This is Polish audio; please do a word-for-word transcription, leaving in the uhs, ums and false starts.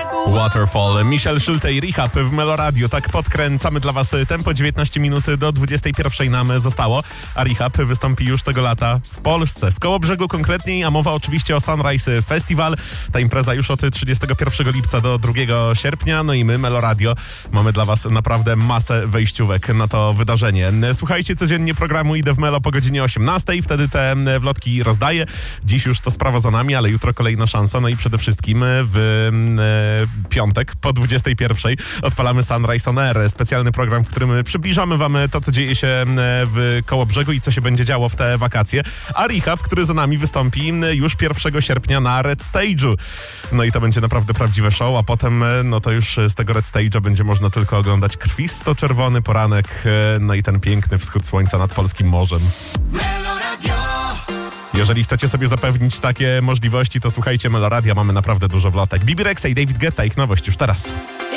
Waterfall, Michel Schulte i Rehab w Meloradio. Tak podkręcamy dla was tempo. dziewiętnaście minut do dwudziestej pierwszej nam zostało, a Rehab wystąpi już tego lata w Polsce, w Kołobrzegu konkretniej, a mowa oczywiście o Sunrise Festival. Ta impreza już od trzydziestego pierwszego lipca do drugiego sierpnia. No i my, Meloradio, mamy dla was naprawdę masę wejściówek na to wydarzenie. Słuchajcie codziennie programu Idę w Melo po godzinie osiemnastej. Wtedy te wlotki rozdaję. Dziś już to sprawa za nami, ale jutro kolejna szansa. No i przede wszystkim w e, piątek po dwudziestej pierwszej odpalamy Sunrise on Air. Specjalny program, w którym przybliżamy wam to, co dzieje się w Kołobrzegu i co się będzie działo w te wakacje. A Rehab, który za nami wystąpi już pierwszego sierpnia na Red Stage'u. No i to będzie naprawdę prawdziwe show, a potem no to już z tego Red Stage'a będzie można tylko oglądać krwisto-czerwony poranek, no i ten piękny wschód słońca nad polskim morzem. Jeżeli chcecie sobie zapewnić takie możliwości, to słuchajcie Meloradia, mamy naprawdę dużo wlotek. Bibi Rexha i David Guetta, ich nowość już teraz.